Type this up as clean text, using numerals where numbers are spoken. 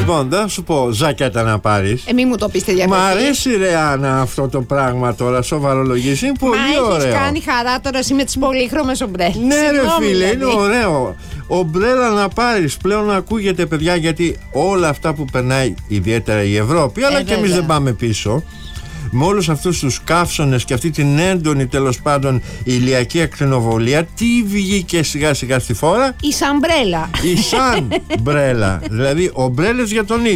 Λοιπόν, δεν θα σου πω ζακέτα να πάρεις. Μη μου το πείστε για Μ' αρέσει ρε Άννα αυτό το πράγμα τώρα, σοβαρολογείς. Είναι πολύ ωραίο. Έχεις κάνει χαρά τώρα εσύ με τις πολύχρωμες ομπρέλες. Ναι, ρε φίλε, δηλαδή. είναι ωραίο. Ομπρέλα να πάρεις, πλέον ακούγεται, παιδιά, γιατί όλα αυτά που περνάει, ιδιαίτερα η Ευρώπη, αλλά και εμείς δεν πάμε πίσω. Με όλους αυτούς τους καύσονες και αυτή την έντονη, τέλος πάντων, ηλιακή ακτινοβολία, τι βγήκε σιγά σιγά στη φόρα? Η σαμπρέλα. Η σαν μπρέλα. Δηλαδή ομπρέλες για τον ήλιο.